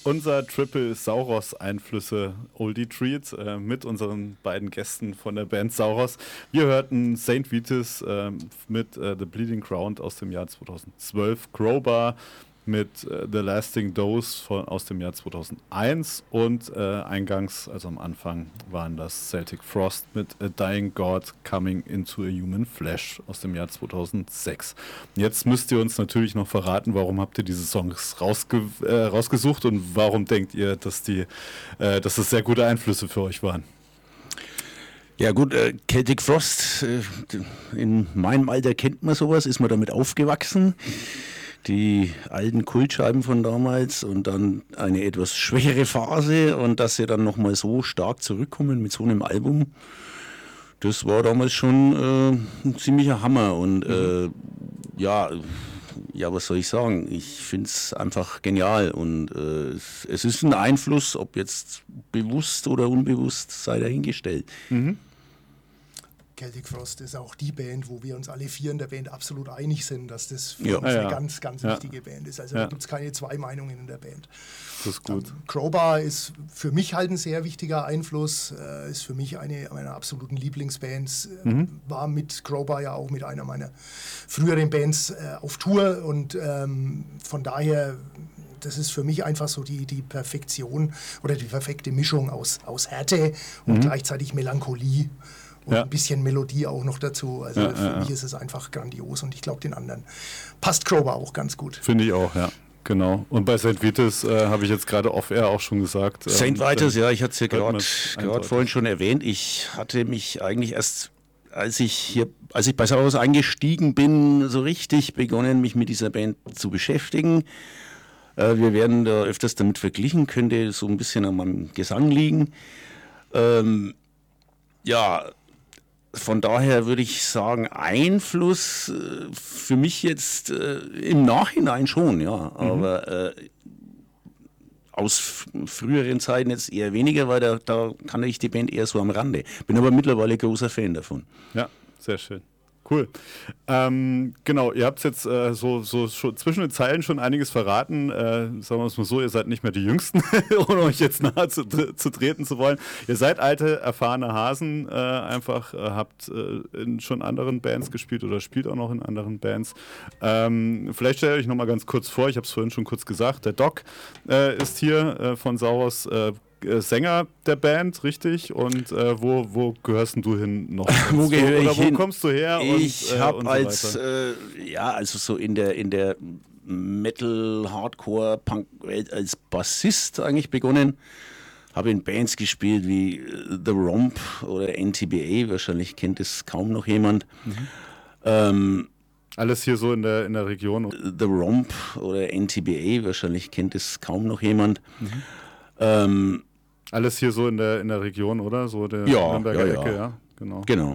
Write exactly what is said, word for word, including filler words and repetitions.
unser Triple Sauros Einflüsse Oldie Treat äh, mit unseren beiden Gästen von der Band Sauros. Wir hörten Saint Vitus äh, mit äh, The Bleeding Ground aus dem Jahr zweitausendzwölf, Crowbar mit äh, The Lasting Dose von, aus dem Jahr zweitausendeins und äh, eingangs, also am Anfang, waren das Celtic Frost mit A Dying God Coming into a Human Flesh aus dem Jahr zweitausendsechs. Jetzt müsst ihr uns natürlich noch verraten, warum habt ihr diese Songs rausge äh, rausgesucht und warum denkt ihr, dass, die, äh, dass das sehr gute Einflüsse für euch waren? Ja gut, äh, Celtic Frost, äh, in meinem Alter kennt man sowas, ist man damit aufgewachsen. Die alten Kultscheiben von damals und dann eine etwas schwächere Phase und dass sie dann nochmal so stark zurückkommen mit so einem Album, das war damals schon äh, ein ziemlicher Hammer und äh, ja, ja, was soll ich sagen, ich finde es einfach genial und äh, es, es ist ein Einfluss, ob jetzt bewusst oder unbewusst, sei dahingestellt. Mhm. Celtic Frost ist auch die Band, wo wir uns alle vier in der Band absolut einig sind, dass das für ja. uns eine ja. ganz, ganz ja. wichtige Band ist. Also ja. da gibt es keine zwei Meinungen in der Band. Das ist gut. Um, Crowbar ist für mich halt ein sehr wichtiger Einfluss, äh, ist für mich eine meiner absoluten Lieblingsbands, äh, Mhm. war mit Crowbar ja auch mit einer meiner früheren Bands äh, auf Tour und ähm, von daher, das ist für mich einfach so die, die Perfektion oder die perfekte Mischung aus, aus Härte und Mhm. gleichzeitig Melancholie. Und Ja. ein bisschen Melodie auch noch dazu. Also Ja, für ja, mich ja. ist es einfach grandios und ich glaube, den anderen passt Crowbar auch ganz gut. Finde ich auch, ja. Genau. Und bei Saint Vitus äh, habe ich jetzt gerade off-air auch schon gesagt. Saint ähm, Vitus, ja, ich hatte es ja hört man gerade es gerade eindeutig. vorhin schon erwähnt. Ich hatte mich eigentlich erst, als ich hier, als ich bei Sauros eingestiegen bin, so richtig begonnen, mich mit dieser Band zu beschäftigen. Äh, wir werden da öfters damit verglichen, könnte so ein bisschen an meinem Gesang liegen. Ähm, ja, von daher würde ich sagen, Einfluss äh, für mich jetzt äh, im Nachhinein schon, ja, aber äh, aus f- früheren Zeiten jetzt eher weniger, weil da, da kann ich die Band eher so am Rande. Bin aber mittlerweile großer Fan davon. Ja, sehr schön. Cool. Ähm, genau, ihr habt jetzt äh, so, so schon zwischen den Zeilen schon einiges verraten. Äh, sagen wir es mal so, ihr seid nicht mehr die Jüngsten, ohne euch jetzt nahe zu, zu treten zu wollen. Ihr seid alte, erfahrene Hasen, äh, einfach äh, habt äh, in schon anderen Bands gespielt oder spielt auch noch in anderen Bands. Ähm, vielleicht stellt ihr euch nochmal ganz kurz vor, ich habe es vorhin schon kurz gesagt, der Doc äh, ist hier äh, von Sauros, äh, Sänger der Band, richtig? Und äh, wo, wo gehörst denn du hin noch? Wo gehöre ich Oder wo hin? kommst du her? Ich und, äh, habe und so als, weiter? äh, ja, also so in der, in der Metal, Hardcore, Punk-Welt als Bassist eigentlich begonnen. Habe in Bands gespielt wie äh, The Romp oder N T B A, wahrscheinlich kennt es kaum noch jemand. Mhm. Ähm, Alles hier so in der, in der Region. The Romp oder N T B A, wahrscheinlich kennt es kaum noch jemand. Mhm. Ähm, Alles hier so in der, in der Region, oder? So der Ja, Nürnberger ja, ja. Ecke, ja. Genau. genau.